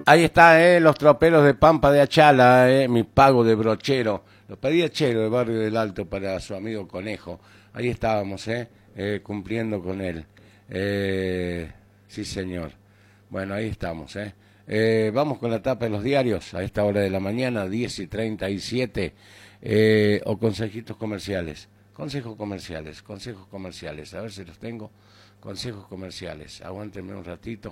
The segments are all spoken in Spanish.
Ahí está, los troperos de Pampa de Achala, mi pago de brochero. Lo pedía Chero de Barrio del Alto para su amigo Conejo. Ahí estábamos, cumpliendo con él. Sí, señor. Bueno, ahí estamos, vamos con la tapa de los diarios a esta hora de la mañana, 10:37, o consejitos comerciales. Consejos comerciales, a ver si los tengo. Consejos comerciales, aguántenme un ratito.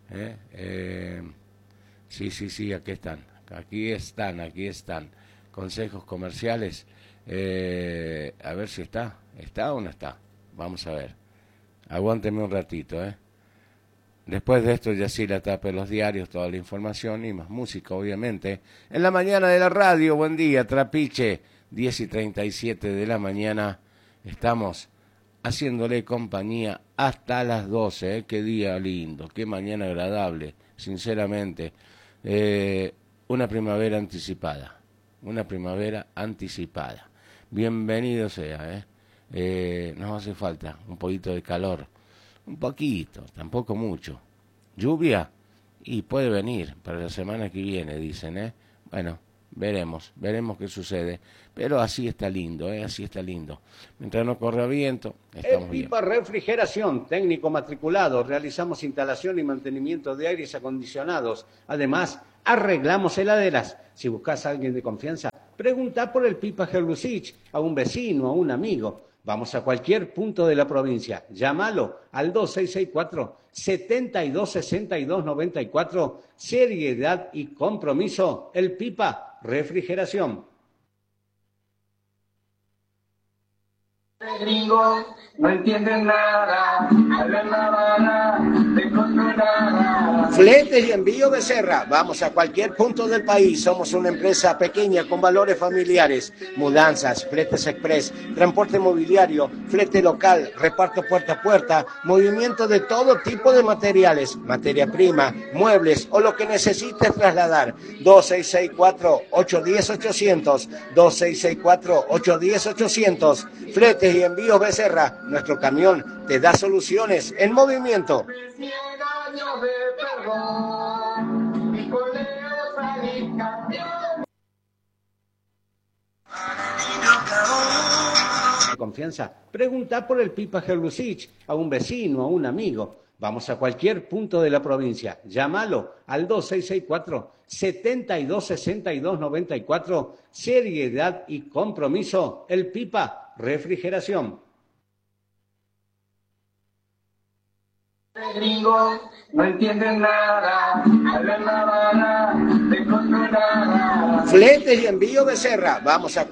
Sí, aquí están. Consejos comerciales, a ver si está o no está. Vamos a ver. Aguántenme un ratito, Después de esto ya sí la tapa de los diarios, toda la información y más música, obviamente. En la mañana de la radio, buen día, Trapiche, 10:37 de la mañana. Estamos haciéndole compañía hasta las 12, qué día lindo, qué mañana agradable, sinceramente. Una primavera anticipada. Bienvenido sea, nos hace falta un poquito de calor. Un poquito, tampoco mucho. ¿Lluvia? Y puede venir para la semana que viene, dicen, Bueno, veremos qué sucede. Pero así está lindo, así está lindo. Mientras no corra viento, estamos bien. Pipa Refrigeración, técnico matriculado. Realizamos instalación y mantenimiento de aires acondicionados. Además, arreglamos heladeras. Si buscas a alguien de confianza, pregunta por el Pipa Gerlusich, a un vecino, a un amigo. Vamos a cualquier punto de la provincia. Llámalo al 2664-726294. Seriedad y compromiso. El Pipa Refrigeración. Gringos no entienden nada, hablan la vara, de controlar. Fletes y envío Becerra. Vamos a cualquier punto del país. Somos una empresa pequeña con valores familiares. Mudanzas, fletes express, transporte mobiliario, flete local, reparto puerta a puerta, movimiento de todo tipo de materiales, materia prima, muebles o lo que necesites trasladar. 2664-810-800, 2664-810-800. Fletes y envíos Becerra. Nuestro camión te da soluciones en movimiento. Confianza. Pregunta por el Pipa Gerlusich, a un vecino, a un amigo. Vamos a cualquier punto de la provincia. Llámalo al 2664-726294. Seriedad y compromiso. El Pipa Refrigeración. Gringos no entienden nada, hablan la vara, de controlar. Fletes y envío Becerra. Vamos a